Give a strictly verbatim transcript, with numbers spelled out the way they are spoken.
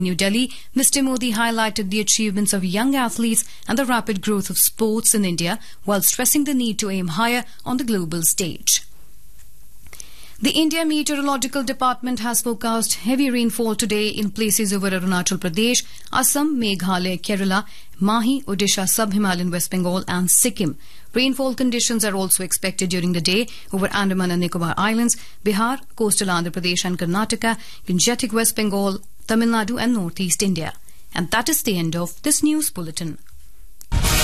New Delhi, Mister Modi highlighted the achievements of young athletes and the rapid growth of sports in India, while stressing the need to aim higher on the global stage. The India Meteorological Department has forecast heavy rainfall today in places over Arunachal Pradesh, Assam, Meghalaya, Kerala, Mahi, Odisha, Sub-Himalayan West Bengal and Sikkim. Rainfall conditions are also expected during the day over Andaman and Nicobar Islands, Bihar, coastal Andhra Pradesh and Karnataka, Gangetic West Bengal, Tamil Nadu and northeast India. And that is the end of this news bulletin.